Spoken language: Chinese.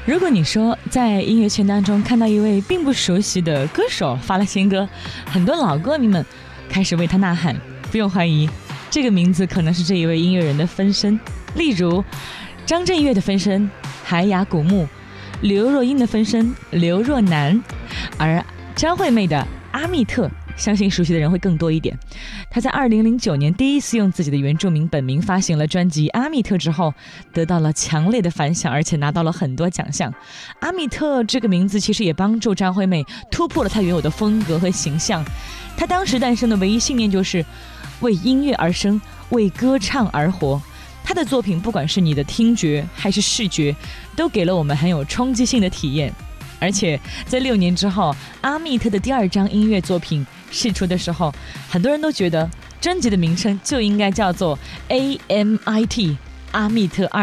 如果你说在音乐圈当中看到一位并不熟悉的歌手发了新歌，很多老歌迷们开始为他呐喊，不用怀疑，这个名字可能是这一位音乐人的分身。例如张震岳的分身海雅古木，刘若英的分身刘若男，而张惠妹的阿密特相信熟悉的人会更多一点。她在2009年第一次用自己的原住民本名发行了专辑《阿密特》之后，得到了强烈的反响，而且拿到了很多奖项。阿密特这个名字其实也帮助张惠妹突破了她原有的风格和形象。她当时诞生的唯一信念就是为音乐而生，为歌唱而活。她的作品不管是你的听觉还是视觉，都给了我们很有冲击性的体验。而且在6年之后，阿密特的第2张音乐作品释出的时候，很多人都觉得专辑的名称就应该叫做 AMIT 阿密特2。